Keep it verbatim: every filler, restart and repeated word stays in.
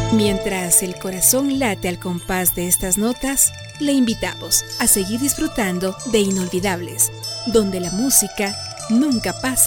Mientras el corazón late al compás de estas notas, le invitamos a seguir disfrutando de Inolvidables, donde la música nunca pasa